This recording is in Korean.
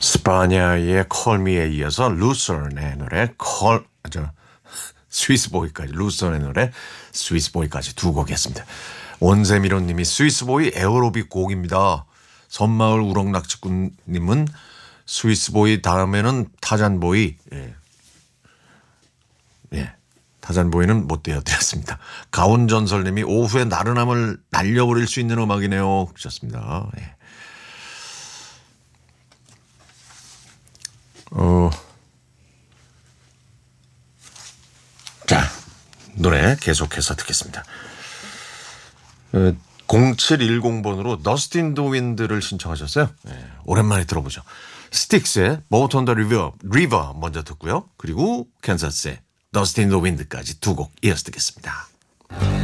스파냐의 콜미에 이어서 루서의 노래 스위스보이까지 루서의 노래 스위스보이까지 두 곡이었습니다. 원세미로님이 스위스보이 에어로빅 곡입니다. 섬마을 우렁낙지꾼님은 스위스보이 다음에는 타잔보이 타잔보이는 못 띄워드렸습니다. 가온전설님이 오후에 나른함을 날려버릴 수 있는 음악이네요 그러셨습니다. 예. 자, 노래 계속해서 듣겠습니다. 0710번으로 더스틴 더 윈드를 신청하셨어요. 네, 오랜만에 들어보죠. 스틱스의 보트 온 더 리버 먼저 듣고요. 그리고 캔사스의 더스틴 더 윈드까지 두 곡 이어서 듣겠습니다.